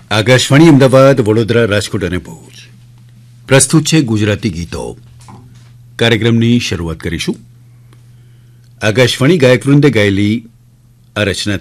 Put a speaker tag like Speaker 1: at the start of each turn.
Speaker 1: આકાશવાણી અમદાવાદ, વડોદરા, રાજકોટ અને ભુજ પ્રસ્તુત છે ગુજરાતી ગીતો. કાર્યક્રમની શરૂઆત કરીશું. આકાશવાણી ગાયકવૃંદે ગાયેલી આ રચના